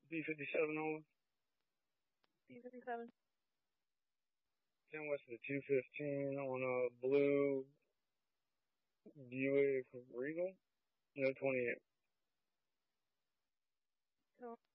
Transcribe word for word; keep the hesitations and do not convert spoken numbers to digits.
B fifty-seven over. B fifty-seven. ten west of the two fifteen on a blue Buick Regal. No, twenty-eight. Cool.